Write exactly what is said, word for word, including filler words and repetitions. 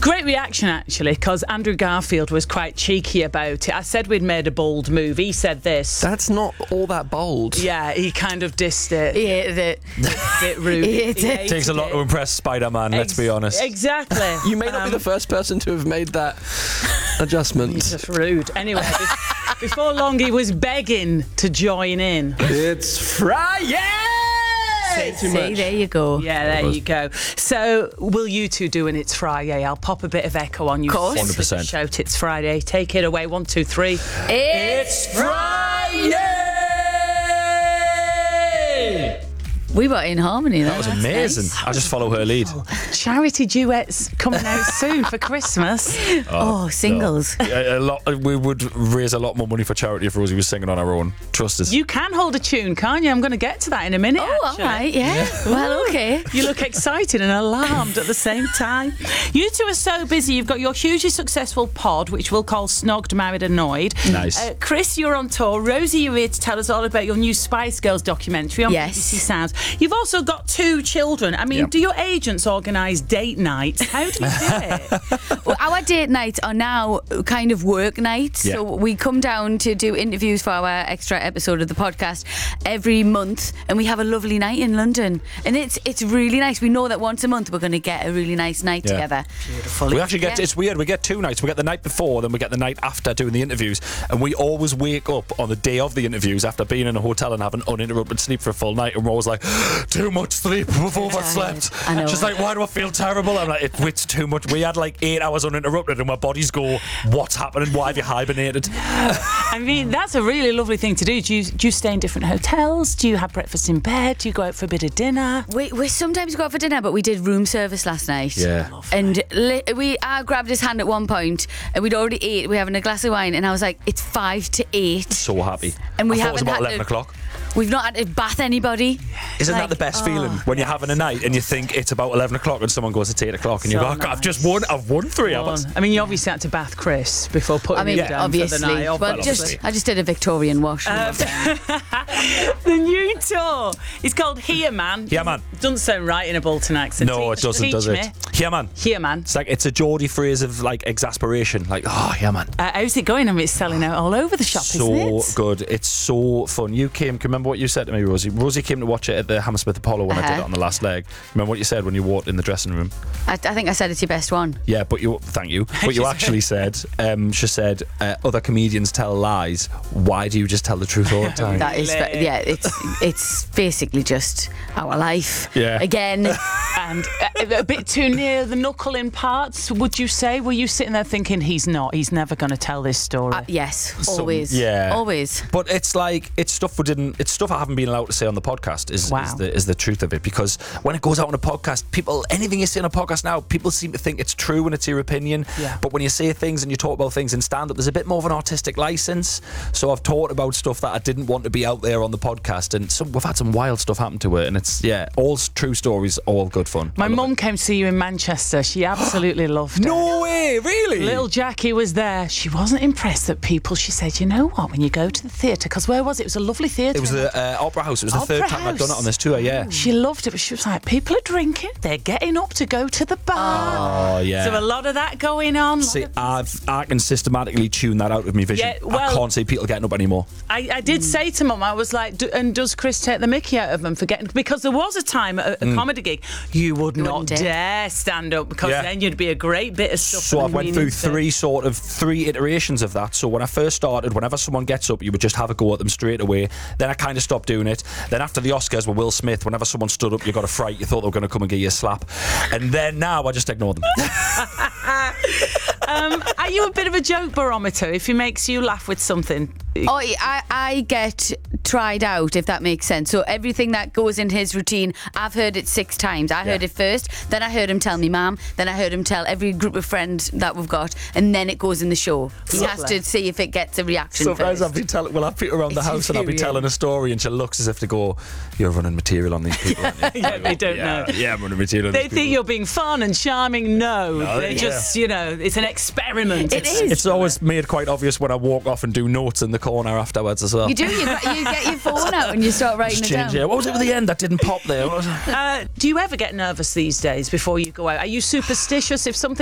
Great reaction, actually, because Andrew Garfield was quite cheeky about it. I said we'd made a bold move. He said this. That's not all that bold. Yeah, he kind of dissed it. He hated it. A bit rude. He hated it. Takes a lot to impress Spider-Man, let's Ex- be honest. Exactly. You may not Um, be the first person to have made that adjustment. He's just rude. Anyway, be- before long, he was begging to join in. It's Friday! Say too See, much. there you go. Yeah, there you go. So, will you two do an It's Friday? I'll pop a bit of echo on you. Course. one hundred percent. Shout It's Friday. Take it away. One, two, three. It's Friday! We were in harmony. That was That's amazing. nice. I just follow her lead. Charity duets coming out soon for Christmas. Oh, singles. A, a lot. We would raise a lot more money for charity if Rosie was singing on her own. Trust us. You can hold a tune, can't you? I'm going to get to that in a minute. Oh, all actually. right, yeah. Well, okay. You look excited and alarmed at the same time. You two are so busy. You've got your hugely successful pod, which we'll call Snogged, Married, Annoyed. Nice. Uh, Chris, you're on tour. Rosie, you're here to tell us all about your new Spice Girls documentary on Yes. B B C Sounds. You've also got two children. I mean, Yeah. do your agents organise date nights? How do you do it? Well, our date nights are now kind of work nights. Yeah. So we come down to do interviews for our extra episode of the podcast every month, and we have a lovely night in London. And it's it's really nice. We know that once a month we're going to get a really nice night Yeah. together. We actually get, Yeah. it's weird, we get two nights. We get the night before, then we get the night after doing the interviews. And we always wake up on the day of the interviews after being in a hotel and having uninterrupted sleep for a full night. And we're always like, too much sleep, we've overslept. I know. She's like, why do I feel terrible? I'm like, it, it's too much. We had like eight hours uninterrupted and my bodies go, what's happening? Why have you hibernated? I mean, that's a really lovely thing to do. Do you, do you stay in different hotels? Do you have breakfast in bed? Do you go out for a bit of dinner? We, we sometimes go out for dinner, but we did room service last night. Yeah. And li- we, I grabbed his hand at one point, and we'd already ate. We were having a glass of wine, and I was like, "It's five to eight." So happy. And we I thought it was haven't about had eleven to- o'clock. We've not had to bath anybody. Isn't Like, that the best oh, feeling when you're having a night and you think it's about eleven o'clock and someone goes, it's eight o'clock and you So go, "Oh, God, I've just won, I've won three hours. I mean, you obviously had to bath Chris before putting I mean, him down obviously. for the night. Well, obviously. just I just did a Victorian wash. The new tour is called Here Man. Here Man. Doesn't sound right in a Bolton accent. No, it Teach- doesn't, teach does me. it? Yeah, man. Here Man. It's like, it's a Geordie phrase of like exasperation. Like, oh, yeah, man. Uh, how's it going? I mean, it's selling out all over the shop, So isn't it? good. It's so fun. You came, can you remember what you said to me, Rosie? Rosie came to watch it at the Hammersmith Apollo when I did Uh-huh. it on the last leg. Remember what you said when you walked in the dressing room? I, I think I said it's your best one. Yeah, but you, thank you. But you actually said, um, she said, uh, other comedians tell lies. Why do you just tell the truth all the time? That is, Really? yeah, it's it's basically just our life. Yeah. Again, And uh, a bit too near the knuckle in parts, would you say? Were you sitting there thinking, he's not, he's never going to tell this story? uh, yes, Some- always. yeah. Always. But it's like, it's stuff we didn't, it's stuff I haven't been allowed to say on the podcast is, Wow. is, the, is the truth of it. Because when it goes out on a podcast, people, anything you say on a podcast now, people seem to think it's true and it's your opinion. Yeah. But when you say things and you talk about things in stand-up, there's a bit more of an artistic license. So I've talked about stuff that I didn't want to be out there on the podcast. And some, we've had some wild stuff happen to it. And it's, yeah, all s- true stories, all good fun. My I love mum it. came to see you in Manchester. She absolutely loved it. No way, really? Little Jackie was there. She wasn't impressed that people, she said, you know what, when you go to the theatre, because where was it? It was a lovely theatre. It was the uh, Opera House. It was the Opera third time I've done it House. on this tour, yeah. She loved it, but she was like, people are drinking, they're getting up to go to the bar. Oh, yeah. So a lot of that going on. lot See, of- I've, I can systematically tune that out of my vision. Yeah, I well- can't see people getting up anymore. I, I did say to Mum, I was like, do, and does Chris take the mickey out of them for getting... Because there was a time at a, a comedy gig, you would You not wouldn't dare. dare. stand up, because Yeah. then you'd be a great bit of stuff. So for I've them went really through to- three sort of three iterations of that. So when I first started, whenever someone gets up, you would just have a go at them straight away. Then I kind of stopped doing it. Then after the Oscars with Will Smith, whenever someone stood up, you got a fright. You thought they were going to come and give you a slap. And then now I just ignore them. Um, are you a bit of a joke barometer if he makes you laugh with something? Oh, I, I get tried out, if that makes sense. So everything that goes in his routine, I've heard it six times. I heard Yeah. it first, then I heard him tell me mum, then I heard him tell every group of friends that we've got, and then it goes in the show. He has Lovely. to see if it gets a reaction Sometimes first. I'll be telling, well, I'll be around the It's house and I'll be infuriating. telling a story, and she looks as if to go, "You're running material on these people." aren't you?" Yeah, they don't yeah, know. Yeah, I'm running material on They these think people. you're being fun and charming. No, No, they're yeah. just, you know, it's an experiment. It is. It's always made quite obvious when I walk off and do notes in the corner afterwards as well. You do, you, you get your phone out and you start writing Just it change down. it. What was it with the end that didn't pop there? What was it? Uh, do you ever get nervous these days before you go out? Are you superstitious if something